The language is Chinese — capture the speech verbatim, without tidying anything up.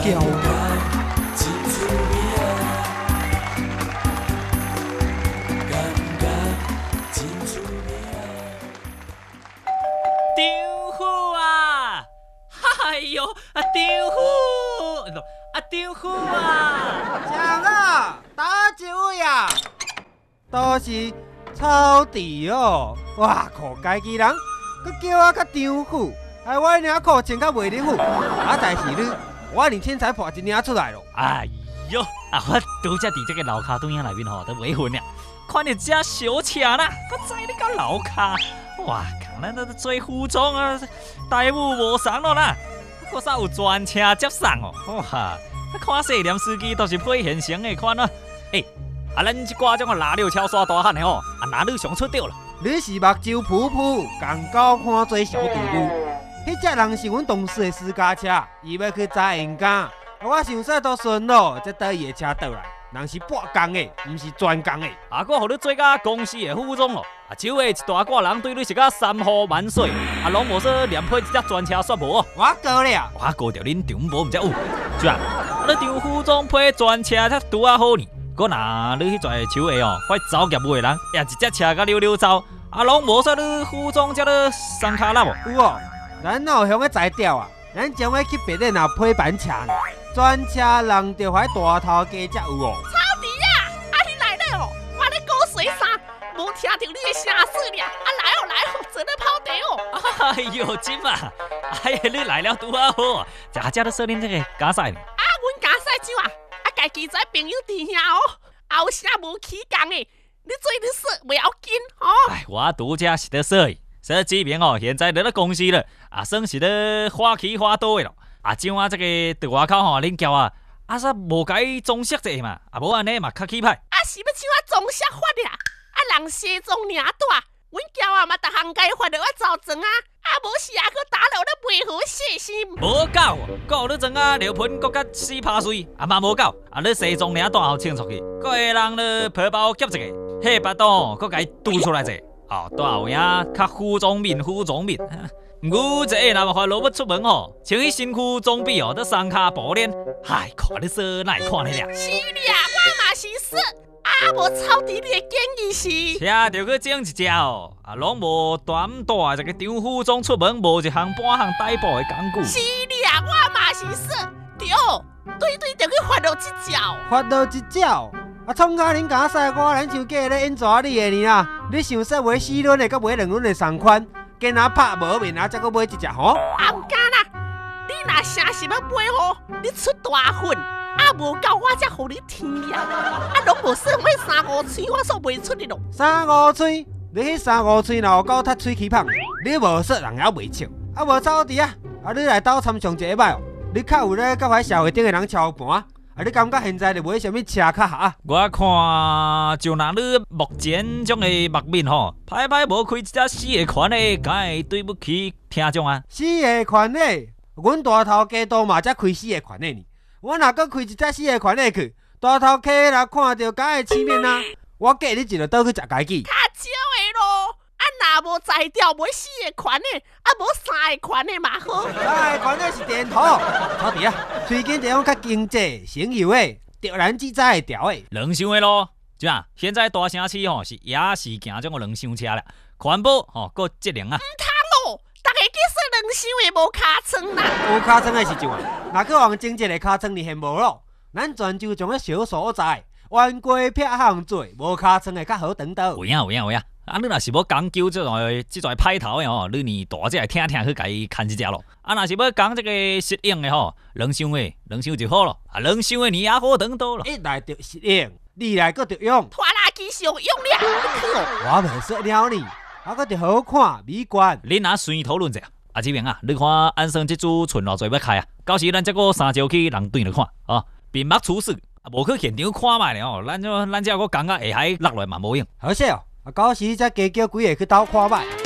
调。 丈夫啊！哎呦，啊丈夫，啊丈夫啊！ 强啊，打一位啊！都是草地哦，哇靠！家己人，佮叫我甲丈夫，害我领裤穿甲袂得好。啊，但是你，我年轻才破一领出来咯。 哎呦，啊我拄则伫这个楼骹墩仔内面吼，都未婚了，看到这小车啦，我知你到楼骹，哇，看咱都做服装啊，台务无送咯啦，搁啥有专车接送哦，哇！看细廉司机都是配现成的款啊！诶、欸，啊，咱这挂种个拉六超刷大汉的吼，啊，哪里上出着了？ 你是目睭噗噗，共狗看做小动物。迄只人是阮同事的私家车，伊要去载因家。我想说都顺路，才倒伊的车倒来。人是半工的，毋是专工的。 啊，我互你做甲公司的副总咯。啊，周围一大挂人对你是甲三呼万岁，啊，拢无说连配一只专车煞无。 我高了， 我高着恁长无毋才有，是啊。啊，你张副总配专车才拄啊好呢。搁若你迄在手下哦，快走业务的人，也一只车甲溜溜走，啊，拢无说你副总才咧送卡拉无？ 有哦，咱哪有向个摘掉啊？咱将要去别人那配班车呢，专车人着还大头家才有哦。 超弟呀，啊你来了哦，我咧搞水啥？无听到你的声势了，啊来哦来哦，真咧跑地哦。 哎呦，金啊，哎呀，你来了拄啊好，家家都说恁这个加赛呢。 啊，阮加赛酒啊，啊家己在朋友伫遐哦，后声无起讲的，你做你说袂要紧哦。 哎，我拄则是咧说。这这边哦，现在在咧公司了，啊，算是咧花起花多的咯。啊，像我这个伫外口吼，恁叫啊，啊煞无该装饰者嘛，啊无安尼嘛较气派。 啊，是要像我装饰法呀？啊，人西装领大，阮叫啊嘛，逐项该发着我走装啊，啊无是啊，佮打扰咧袂好细心。 无够，佮有你装啊，尿盆佮甲死拍碎，啊嘛无够，啊你西装领大后穿出去，佮会人咧皮包夹一个，迄巴肚佮甲伊嘟出来者。哦，大后影较服装面，服装面。我这若发落要出门吼，穿起身躯装备哦，得三卡布链，嗨，看你说哪会看你俩？ 是俩，我嘛是说，啊无抄底你的建议是。 车着去整一只哦，啊，拢无大唔大一个丈夫装出门，无一项半项代步的工具。 是俩，我嘛是说，对，对对，着去发落一招。 发落一招。啊！创甲恁家赛，我咱像假咧演蛇你的呢啊！你想说买四轮的，甲买两轮的同款，今仔拍无面啊，才阁买一只吼？ 啊唔敢啦！你若诚实要买吼，你出大份，啊无够我才互你添呀！啊拢无说买三五寸，我说卖出去咯。 三五寸，你迄三五寸若有够踢喙齿芳，你无说人也袂笑。啊无走伫啊！啊你来斗参详一下摆哦，你较有咧甲迄社会顶的人操盘。啊！你感觉现在是买什么车较合啊？ 我看就拿你目前种的目面吼，歹歹无开一只四个款的，敢会对不起听众啊？ 四个款的，阮大头家都嘛才开四个款的呢。我若搁开一只四个款的去，大头家若看到敢会起面啊？我嫁你一个倒去食家己。 较少的咯，啊若无才调买四个款的，啊无三个款的嘛好。 三个款的是电头，老弟啊，最近这样较经济、省油的，着咱自在会调的。 两厢的咯，是啊，现在大城市吼是也是行种个两厢车啦，环保吼个节能啊。 唔通哦，大家去说两厢的无尻川啦。 有尻川的是怎啊？若去往经济的尻川，你现无咯？咱泉州种个小所在，弯过撇项做，无尻川的较好等到。 有影有影有影。啊，你若是要讲究这种这种派头的吼，你年大只来听听去，甲伊看一只咯。啊，若是要讲这个适应的吼，两厢的两厢就好咯。啊，两厢的你也好等到咯。 一来就适应，二来佫着用。 拖拉机是用用了，你去哦。 我袂说了你，啊佫着好看美观。 恁若先讨论者啊，这边啊，你看安生这组存偌济要开啊？到时咱再个三招去人队来看啊，屏幕出事啊，无去现场看卖咧哦。咱就咱只个讲到下海落来嘛无用。 好势哦。啊，到时才加叫几个去斗看卖。